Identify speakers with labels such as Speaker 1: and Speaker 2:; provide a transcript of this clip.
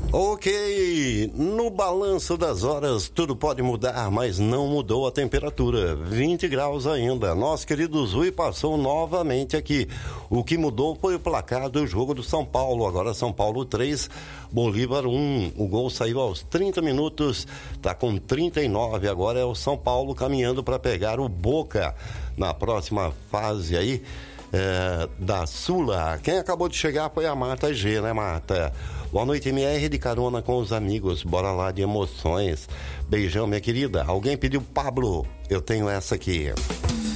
Speaker 1: Ok, no balanço das horas tudo pode mudar, mas não mudou a temperatura, 20 graus ainda. Nosso querido Zui passou novamente aqui. O que mudou foi o placar do jogo do São Paulo, agora São Paulo 3, Bolívar 1. O gol saiu aos 30 minutos, tá com 39, agora é o São Paulo caminhando para pegar o Boca na próxima fase aí. Da Sula. Quem acabou de chegar foi a Marta G, né, Marta? Boa noite, MR, de carona com os amigos. Bora lá de emoções. Beijão, minha querida. Alguém pediu Pablo? Eu tenho essa aqui.